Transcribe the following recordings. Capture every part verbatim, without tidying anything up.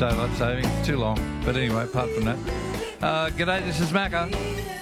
daylight saving. It's too long. But anyway, apart from that. Uh, g'day, this is Macca.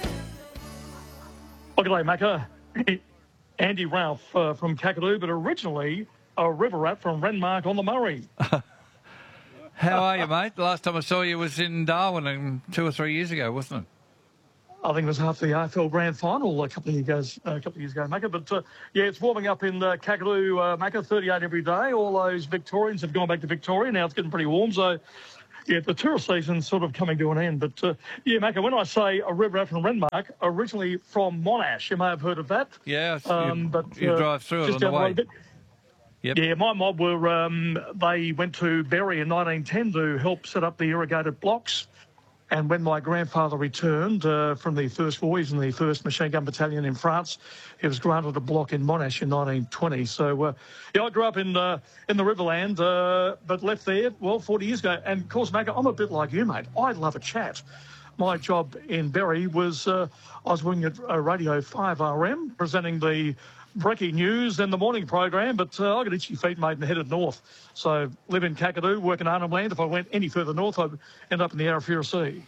Oh, g'day, Macca. Andy Ralph uh, from Kakadu, but originally a river rat from Renmark on the Murray. How are you, mate? The last time I saw you was in Darwin um, two or three years ago, wasn't it? I think it was after the A F L Grand Final a couple of years ago, uh, a couple of years ago, Macca. But uh, yeah, it's warming up in uh, Kakadu, uh, Macca, thirty-eight every day. All those Victorians have gone back to Victoria. Now it's getting pretty warm, so yeah, the tourist season's sort of coming to an end. But uh, yeah, Macca, when I say a river rat from Renmark, originally from Monash, you may have heard of that. Yeah, um, you, but you uh, drive through it on the way. Yep. Yeah, my mob were, um, they went to Berry in nineteen ten to help set up the irrigated blocks. And when my grandfather returned uh, from the first voyage in the first Machine Gun Battalion in France, he was granted a block in Monash in nineteen twenty. So, uh, yeah, I grew up in uh, in the Riverland, uh, but left there, well, forty years ago. And, of course, Macca, I'm a bit like you, mate. I love a chat. My job in Berry was uh, I was working at uh, Radio five R M, presenting the breaking news and the morning program, but uh, I got itchy feet, mate, and headed north. So live in Kakadu, work in Arnhem Land. If I went any further north, I'd end up in the Arafura Sea.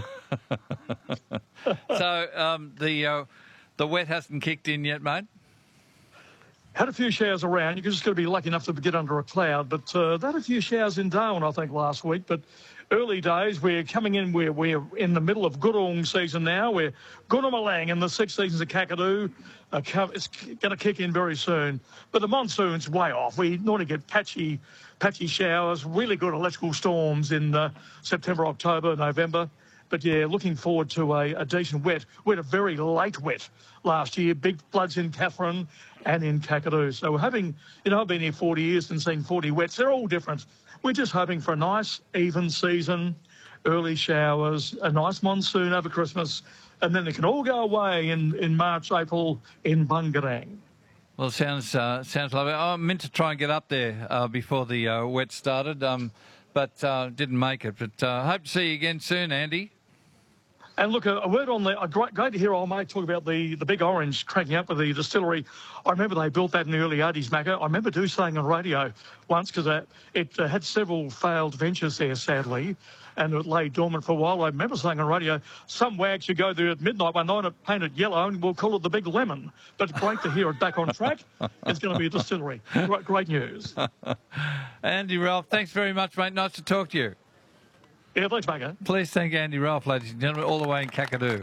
So um, the uh, the wet hasn't kicked in yet, mate? Had a few showers around. You're just going to be lucky enough to get under a cloud, but uh, they had a few showers in Darwin, I think, last week. But early days, we're coming in, we're, we're in the middle of Gurung season now. We're Gunamalang in the six seasons of Kakadu. Uh, it's going to kick in very soon. But the monsoon's way off. We normally get patchy, patchy showers, really good electrical storms in uh, September, October, November. But, yeah, looking forward to a, a decent wet. We had a very late wet last year, big floods in Katherine and in Kakadu. So we're having, you know, I've been here forty years and seen forty wets. They're all different. We're just hoping for a nice, even season, early showers, a nice monsoon over Christmas, and then they can all go away in, in March, April in Bungarang. Well, sounds uh, sounds lovely. I meant to try and get up there uh, before the uh, wet started, um, but uh, didn't make it. But uh, hope to see you again soon, Andy. And look, a, a word on the, a great, great to hear old mate talk about the, the Big Orange cranking up with the distillery. I remember they built that in the early eighties, Macca. I remember do saying on radio once, because uh, it uh, had several failed ventures there, sadly, and it lay dormant for a while. I remember saying on radio, some wag should go there at midnight one night and paint it yellow and we'll call it the Big Lemon. But great to hear it back on track. It's going to be a distillery. Great, great news. Andy Ralph, thanks very much, mate. Nice to talk to you. Yeah, thanks, Macca. Please thank Andy Ralph, ladies and gentlemen, all the way in Kakadu.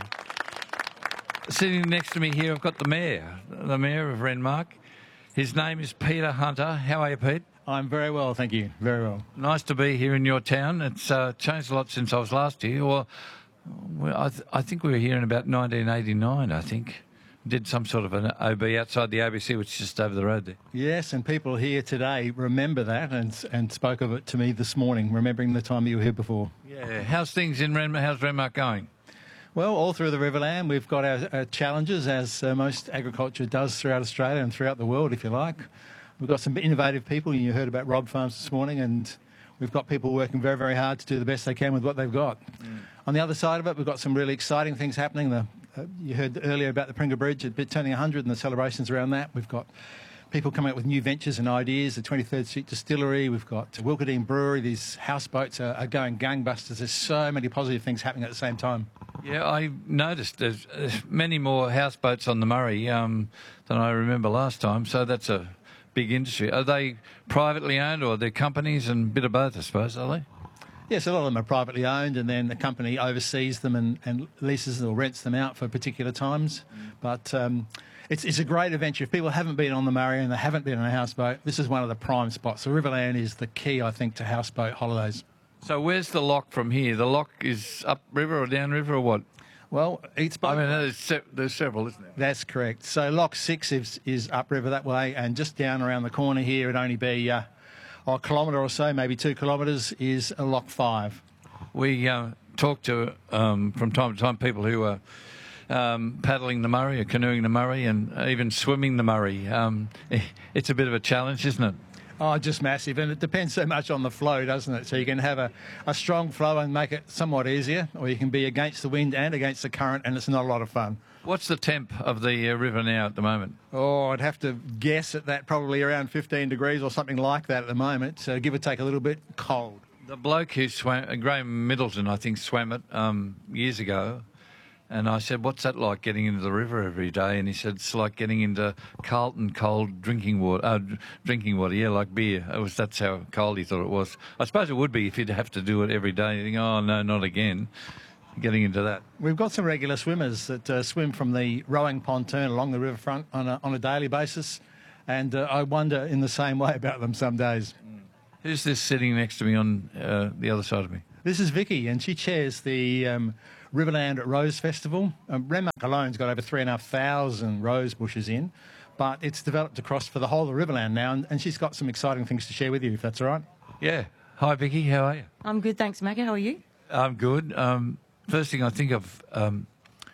Sitting next to me here, I've got the mayor, the mayor of Renmark. His name is Peter Hunter. How are you, Pete? I'm very well, thank you. Very well. Nice to be here in your town. It's uh, changed a lot since I was last here. Or, well, I, th- I think we were here in about nineteen eighty-nine, I think. Did some sort of an O B outside the A B C, which is just over the road there. Yes, and people here today remember that and and spoke of it to me this morning, remembering the time you were here before. Yeah. How's things in Renmark? How's Renmark going? Well, all through the Riverland, we've got our, our challenges, as uh, most agriculture does throughout Australia and throughout the world, if you like. We've got some innovative people. You heard about Rob Farms this morning, and we've got people working very, very hard to do the best they can with what they've got. Mm. On the other side of it, we've got some really exciting things happening. The Uh, you heard earlier about the Pringa Bridge, a bit turning one hundred and the celebrations around that. We've got people coming up with new ventures and ideas, the twenty-third Street Distillery. We've got Wilkadine Brewery. These houseboats are, are going gangbusters. There's so many positive things happening at the same time. Yeah, I noticed there's uh, many more houseboats on the Murray um, than I remember last time, so that's a big industry. Are they privately owned or are they companies, and a bit of both, I suppose, are they? Yes, a lot of them are privately owned, and then the company oversees them and, and leases or rents them out for particular times. Mm. But um, it's, it's a great adventure. If people haven't been on the Murray and they haven't been on a houseboat, this is one of the prime spots. The Riverland is the key, I think, to houseboat holidays. So where's the lock from here? The lock is upriver or downriver or what? Well, it's both. I mean, there's, se- there's several, isn't there? That's correct. So Lock six is, is upriver that way, and just down around the corner here, it'd only be uh, a kilometre or so, maybe two kilometres, is a Lock five. We uh, talk to, um, from time to time, people who are um, paddling the Murray or canoeing the Murray and even swimming the Murray. Um, it's a bit of a challenge, isn't it? Oh, just massive. And it depends so much on the flow, doesn't it? So you can have a, a strong flow and make it somewhat easier, or you can be against the wind and against the current, and it's not a lot of fun. What's the temp of the uh, river now at the moment? Oh, I'd have to guess at that, probably around fifteen degrees or something like that at the moment. So give or take a little bit, cold. The bloke who swam, uh, Graham Middleton, I think, swam it um, years ago. And I said, what's that like getting into the river every day? And he said, it's like getting into Carlton cold drinking water, uh, drinking water, yeah, like beer. It was, that's how cold he thought it was. I suppose it would be if you'd have to do it every day. You think, oh, no, not again. Getting into that. We've got some regular swimmers that uh, swim from the rowing pontoon along the riverfront on a, on a daily basis. And uh, I wonder in the same way about them some days. Who's this sitting next to me on uh, the other side of me? This is Vicky, and she chairs the um, Riverland Rose Festival. Um, Renmark alone's got over three and a half thousand rose bushes in, but it's developed across for the whole of Riverland now, and, and she's got some exciting things to share with you, if that's all right. Yeah. Hi, Vicky. How are you? I'm good, thanks, Maggie. How are you? I'm good. Um, first thing I think of, um,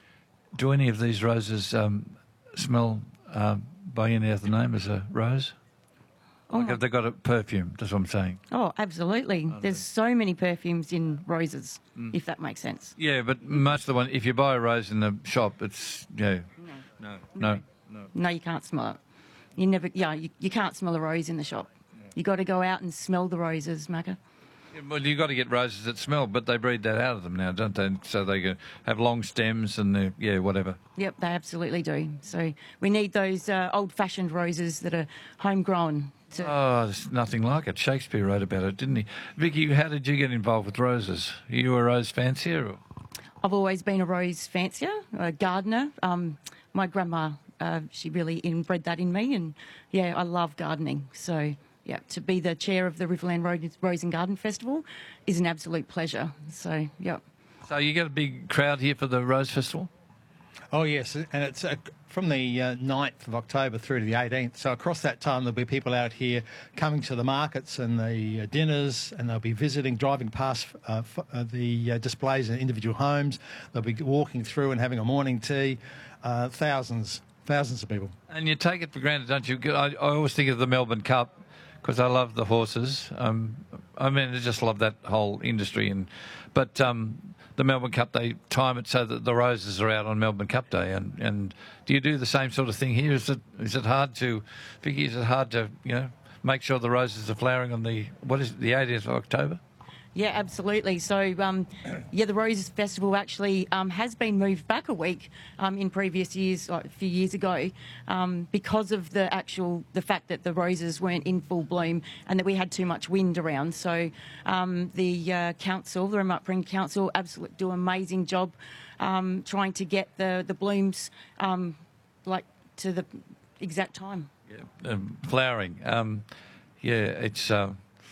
do any of these roses um, smell um, by any other name as a rose? Oh, Like have they got a perfume? That's what I'm saying. oh absolutely. There's so many perfumes in roses, Mm. if that makes sense. Yeah, but most of the one, if you buy a rose in the shop, it's, yeah. No. No. No. No, you can't smell it. You never, yeah, you, you can't smell a rose in the shop. You got to go out and smell the roses, Maggie. Yeah, well, you've got to get roses that smell, but they breed that out of them now, don't they? So they can have long stems and, they're- yeah, whatever. Yep, they absolutely do. So we need those uh, old-fashioned roses that are homegrown. To, Oh, there's nothing like it. Shakespeare wrote about it, didn't he? Vicky, how did you get involved with roses? Are you a rose fancier? Or? I've always been a rose fancier, a gardener. Um, my grandma, uh, she really inbred that in me, and yeah, I love gardening. So yeah, to be the chair of the Riverland Rose, Rose and Garden Festival is an absolute pleasure. So yeah. So you get a big crowd here for the Rose Festival? Oh, yes, and it's uh, from the uh, ninth of October through to the eighteenth. So across that time, there'll be people out here coming to the markets and the uh, dinners, and they'll be visiting, driving past uh, f- uh, the uh, displays in individual homes. They'll be walking through and having a morning tea. Uh, thousands, thousands of people. And you take it for granted, don't you? I, I always think of the Melbourne Cup because I love the horses. Um, I mean, I just love that whole industry. And But um, the Melbourne Cup, they time it so that the roses are out on Melbourne Cup Day. And, and do you do the same sort of thing here? Is it is it hard to, Vicky, is it hard to, you know, make sure the roses are flowering on the, what is it, the eighteenth of October? Yeah, absolutely. So, um, yeah, the Roses Festival actually um, has been moved back a week um, in previous years, like a few years ago, um, because of the actual the fact that the roses weren't in full bloom and that we had too much wind around. So, um, the uh, council, the Renmark Spring Council, absolutely do an amazing job um, trying to get the the blooms um, like to the exact time. Yeah, um, flowering. Um, yeah, it's. Uh,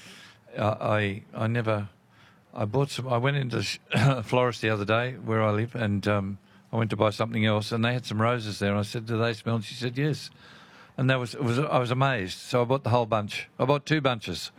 I I never. I bought some. I went into a florist the other day where I live, and um, I went to buy something else, and they had some roses there. And I said, "Do they smell?" And she said, "Yes." And that was. It was. I was amazed. So I bought the whole bunch. I bought two bunches,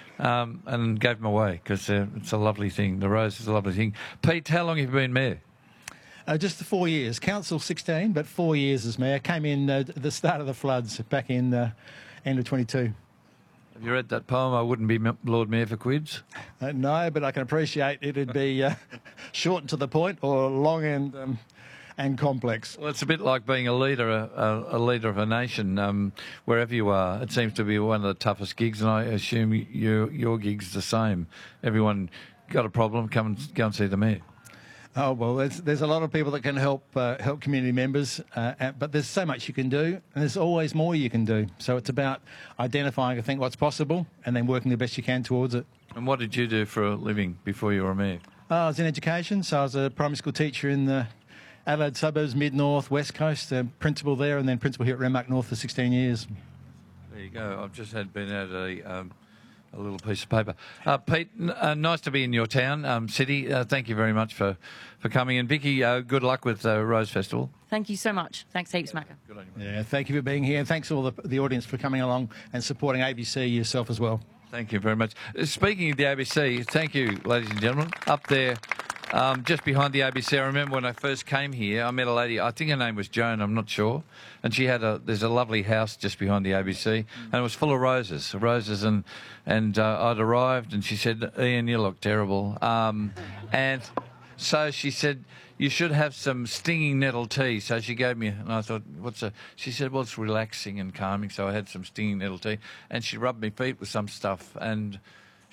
um, and gave them away because uh, it's a lovely thing. The rose is a lovely thing. Pete, how long have you been mayor? Uh, just the four years. Council sixteen, but four years as mayor. Came in uh, at the start of the floods back in uh, end of twenty-two. Have you read that poem, I Wouldn't Be Lord Mayor for Quids? Uh, no, but I can appreciate it'd be uh, short and to the point, or long and um, and complex. Well, it's a bit like being a leader, a, a, a leader of a nation, um, wherever you are. It seems to be one of the toughest gigs, and I assume your your gig's the same. Everyone got a problem, come and go and see the mayor. Oh well, there's, there's a lot of people that can help uh, help community members, uh, and- but there's so much you can do, and there's always more you can do. So it's about identifying, I think, what's possible, and then working the best you can towards it. And what did you do for a living before you were mayor? Uh, I was in education, so I was a primary school teacher in the Adelaide suburbs, mid north, west coast, uh, principal there, and then principal here at Renmark North for sixteen years. There you go. I've just had been out a um, a little piece of paper. Uh, Pete, n- uh, nice to be in your town, um, city. Uh, thank you very much for, for coming. And Vicky, uh, good luck with uh, Rose Festival. Thank you so much. Thanks heaps, Macca. Good on you, mate. Yeah, thank you for being here, and thanks to all the, the audience for coming along and supporting A B C yourself as well. Thank you very much. Uh, Speaking of the A B C, thank you, ladies and gentlemen. Up there, um, just behind the A B C, I remember when I first came here, I met a lady, I think her name was Joan, I'm not sure, and she had a, there's a lovely house just behind the A B C, and it was full of roses, roses, and and uh, I'd arrived, and she said, "Ian, you look terrible," um, and so she said, "You should have some stinging nettle tea." So she gave me, and I thought, what's a... She said, well, it's relaxing and calming. So I had some stinging nettle tea, and she rubbed my feet with some stuff, and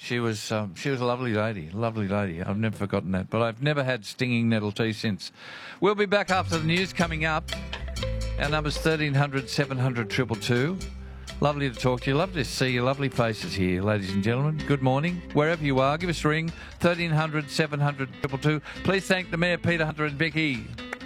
She was um, she was a lovely lady, lovely lady. I've never forgotten that. But I've never had stinging nettle tea since. We'll be back after the news coming up. Our number's thirteen hundred, seven hundred, two two two. Lovely to talk to you. Lovely to see your lovely faces here, ladies and gentlemen. Good morning. Wherever you are, give us a ring, thirteen hundred, seven hundred, two two two. Please thank the Mayor, Peter Hunter and Becky.